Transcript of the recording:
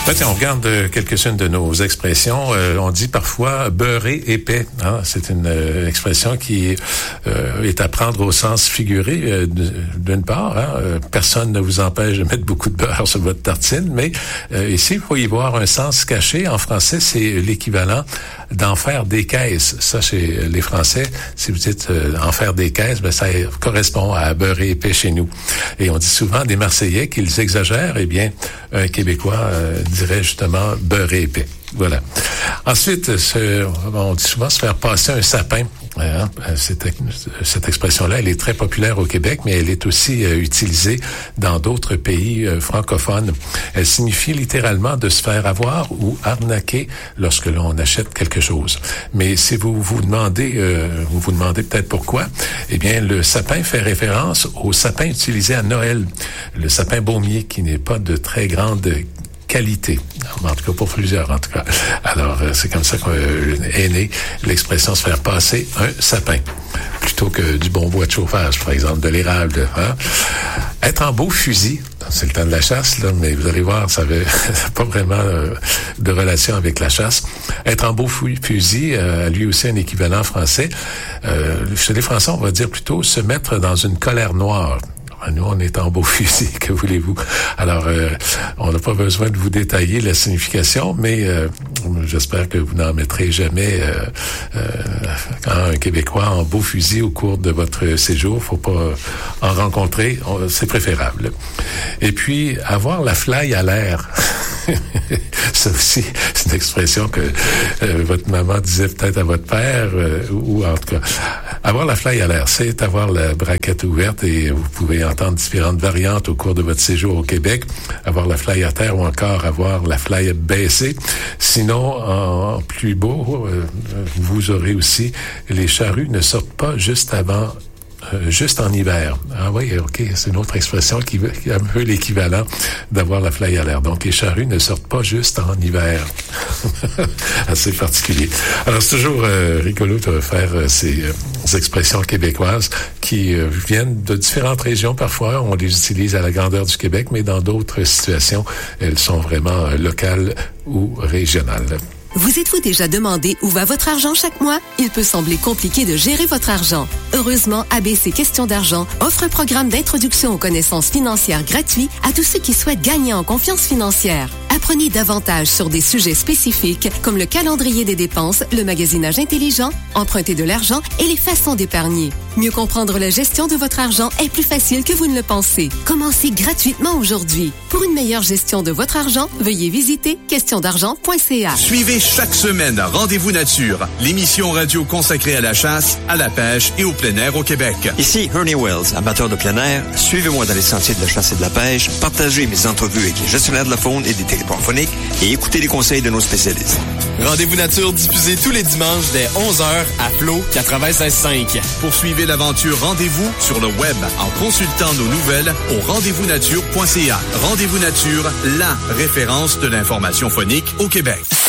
Tiens, on regarde quelques-unes de nos expressions. On dit parfois beurrer épais. Hein? C'est une expression qui est à prendre au sens figuré. D'une part, hein, personne ne vous empêche de mettre beaucoup de beurre sur votre tartine, mais ici, il faut y voir un sens caché. En français, c'est l'équivalent d'en faire des caisses. Ça, chez les Français, si vous dites en faire des caisses, ben ça correspond à beurrer épais chez nous. Et on dit souvent des Marseillais qu'ils exagèrent. Eh bien, un Québécois dirait justement beurrer épais. Voilà. Ensuite, on dit souvent se faire passer un sapin. Cette expression-là, elle est très populaire au Québec, mais elle est aussi utilisée dans d'autres pays francophones. Elle signifie littéralement de se faire avoir ou arnaquer lorsque l'on achète quelque chose. Mais si vous vous demandez peut-être pourquoi, eh bien, le sapin fait référence au sapin utilisé à Noël, le sapin baumier qui n'est pas de très grande qualité. En tout cas, pour plusieurs, en tout cas. Alors, c'est comme ça qu'est née l'expression se faire passer un sapin. Plutôt que du bon bois de chauffage, par exemple, de l'érable. Hein? Être en beau fusil, c'est le temps de la chasse, là, mais vous allez voir, ça n'avait pas vraiment de relation avec la chasse. Être en beau fusil a lui aussi un équivalent français. Chez les Français, on va dire plutôt se mettre dans une colère noire. Nous, on est en beau fusil, que voulez-vous? Alors, on n'a pas besoin de vous détailler la signification, mais j'espère que vous n'en mettrez jamais un Québécois en beau fusil au cours de votre séjour. Faut pas en rencontrer, c'est préférable. Et puis, avoir la fly à l'air. Ça aussi, c'est une expression que votre maman disait peut-être à votre père, ou en tout cas, avoir la fly à l'air, c'est avoir la braquette ouverte et vous pouvez entendre différentes variantes au cours de votre séjour au Québec, avoir la fly à terre ou encore avoir la fly baissée. Sinon, en plus beau, vous aurez aussi les charrues ne sortent pas juste en hiver. Ah oui, OK, c'est une autre expression qui a un peu l'équivalent d'avoir la fly à l'air. Donc, les charrues ne sortent pas juste en hiver. Assez particulier. Alors, c'est toujours rigolo de faire ces expressions québécoises qui viennent de différentes régions. Parfois, on les utilise à la grandeur du Québec, mais dans d'autres situations, elles sont vraiment locales ou régionales. Vous êtes-vous déjà demandé où va votre argent chaque mois? Il peut sembler compliqué de gérer votre argent. Heureusement, ABC Questions d'argent offre un programme d'introduction aux connaissances financières gratuit à tous ceux qui souhaitent gagner en confiance financière. Apprenez davantage sur des sujets spécifiques comme le calendrier des dépenses, le magasinage intelligent, emprunter de l'argent et les façons d'épargner. Mieux comprendre la gestion de votre argent est plus facile que vous ne le pensez. Commencez gratuitement aujourd'hui. Pour une meilleure gestion de votre argent, veuillez visiter questionsdargent.ca. Suivez chaque semaine Rendez-vous Nature, l'émission radio consacrée à la chasse, à la pêche et au plein air au Québec. Ici Ernie Wells, amateur de plein air. Suivez-moi dans les sentiers de la chasse et de la pêche, partagez mes entrevues avec les gestionnaires de la faune et des territoires phoniques et écoutez les conseils de nos spécialistes. Rendez-vous Nature diffusé tous les dimanches dès 11h à Flo 96.5. Poursuivez l'aventure Rendez-vous sur le web en consultant nos nouvelles au rendez-vous-nature.ca. Rendez-vous Nature, la référence de l'information phonique au Québec.